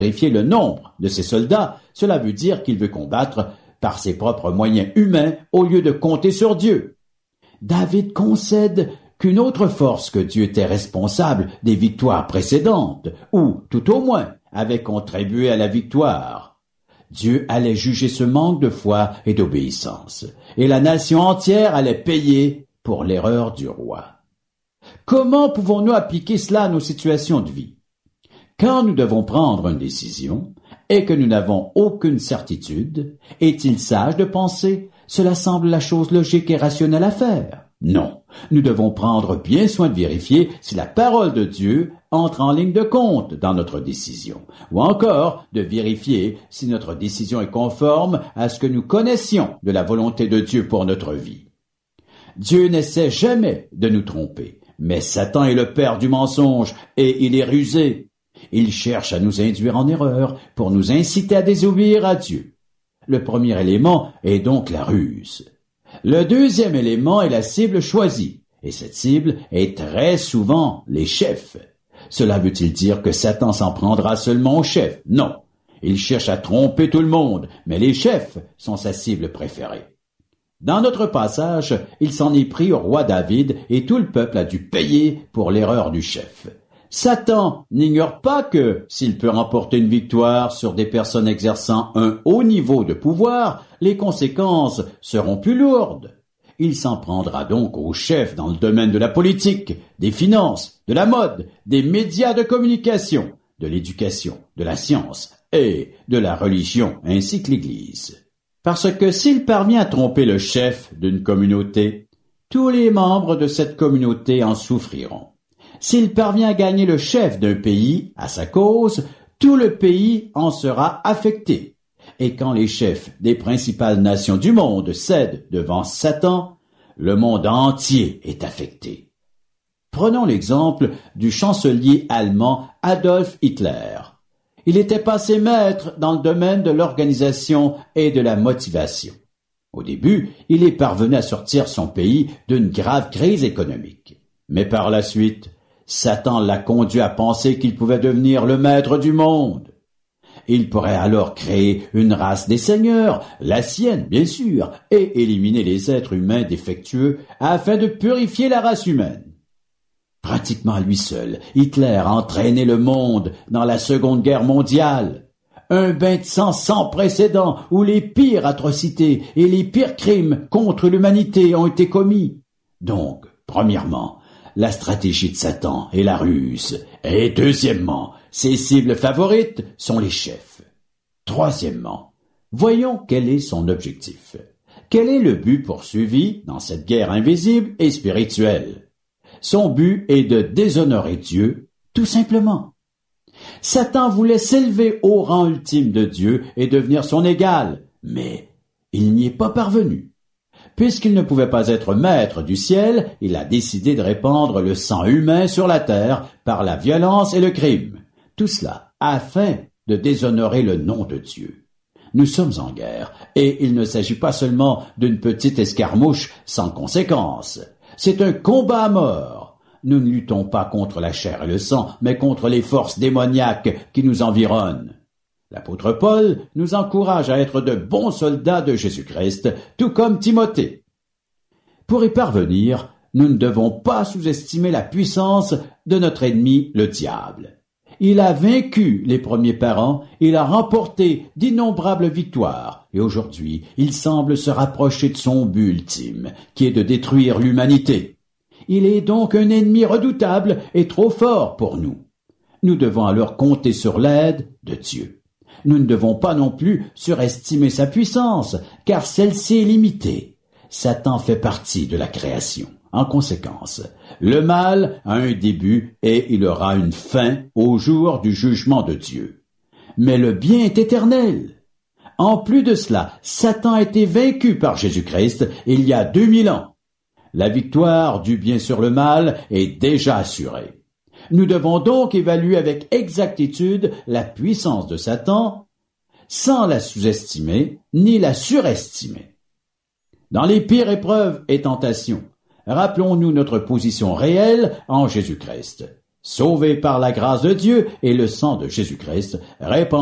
vérifier le nombre de ses soldats, cela veut dire qu'il veut combattre par ses propres moyens humains au lieu de compter sur Dieu. David concède qu'une autre force que Dieu était responsable des victoires précédentes, ou, tout au moins, avait contribué à la victoire. Dieu allait juger ce manque de foi et d'obéissance, et la nation entière allait payer pour l'erreur du roi. Comment pouvons-nous appliquer cela à nos situations de vie? Quand nous devons prendre une décision et que nous n'avons aucune certitude, est-il sage de penser « cela semble la chose logique et rationnelle à faire » ? Non, nous devons prendre bien soin de vérifier si la parole de Dieu entre en ligne de compte dans notre décision, ou encore de vérifier si notre décision est conforme à ce que nous connaissions de la volonté de Dieu pour notre vie. Dieu n'essaie jamais de nous tromper, mais Satan est le père du mensonge et il est rusé. Il cherche à nous induire en erreur pour nous inciter à désobéir à Dieu. Le premier élément est donc la ruse. Le deuxième élément est la cible choisie, et cette cible est très souvent les chefs. Cela veut-il dire que Satan s'en prendra seulement aux chefs? Non. Il cherche à tromper tout le monde, mais les chefs sont sa cible préférée. Dans notre passage, il s'en est pris au roi David et tout le peuple a dû payer pour l'erreur du chef. Satan n'ignore pas que, s'il peut remporter une victoire sur des personnes exerçant un haut niveau de pouvoir, les conséquences seront plus lourdes. Il s'en prendra donc aux chefs dans le domaine de la politique, des finances, de la mode, des médias de communication, de l'éducation, de la science et de la religion, ainsi que l'Église. Parce que s'il parvient à tromper le chef d'une communauté, tous les membres de cette communauté en souffriront. S'il parvient à gagner le chef d'un pays à sa cause, tout le pays en sera affecté. Et quand les chefs des principales nations du monde cèdent devant Satan, le monde entier est affecté. Prenons l'exemple du chancelier allemand Adolf Hitler. Il était passé maître dans le domaine de l'organisation et de la motivation. Au début, il est parvenu à sortir son pays d'une grave crise économique. Mais par la suite, Satan l'a conduit à penser qu'il pouvait devenir le maître du monde. Il pourrait alors créer une race des seigneurs, la sienne bien sûr, et éliminer les êtres humains défectueux afin de purifier la race humaine. Pratiquement à lui seul, Hitler a entraîné le monde dans la Seconde Guerre mondiale. Un bain de sang sans précédent où les pires atrocités et les pires crimes contre l'humanité ont été commis. Donc, premièrement, la stratégie de Satan est la ruse. Et deuxièmement, ses cibles favorites sont les chefs. Troisièmement, voyons quel est son objectif. Quel est le but poursuivi dans cette guerre invisible et spirituelle? Son but est de déshonorer Dieu, tout simplement. Satan voulait s'élever au rang ultime de Dieu et devenir son égal, mais il n'y est pas parvenu. Puisqu'il ne pouvait pas être maître du ciel, il a décidé de répandre le sang humain sur la terre par la violence et le crime. Tout cela afin de déshonorer le nom de Dieu. Nous sommes en guerre, et il ne s'agit pas seulement d'une petite escarmouche sans conséquence. C'est un combat à mort. Nous ne luttons pas contre la chair et le sang, mais contre les forces démoniaques qui nous environnent. L'apôtre Paul nous encourage à être de bons soldats de Jésus-Christ, tout comme Timothée. Pour y parvenir, nous ne devons pas sous-estimer la puissance de notre ennemi, le diable. Il a vaincu les premiers parents, il a remporté d'innombrables victoires, et aujourd'hui, il semble se rapprocher de son but ultime, qui est de détruire l'humanité. Il est donc un ennemi redoutable et trop fort pour nous. Nous devons alors compter sur l'aide de Dieu. Nous ne devons pas non plus surestimer sa puissance, car celle-ci est limitée. Satan fait partie de la création. En conséquence, le mal a un début et il aura une fin au jour du jugement de Dieu. Mais le bien est éternel. En plus de cela, Satan a été vaincu par Jésus-Christ il y a 2000 ans. La victoire du bien sur le mal est déjà assurée. Nous devons donc évaluer avec exactitude la puissance de Satan sans la sous-estimer ni la surestimer. Dans les pires épreuves et tentations, rappelons-nous notre position réelle en Jésus-Christ. Sauvés par la grâce de Dieu et le sang de Jésus-Christ,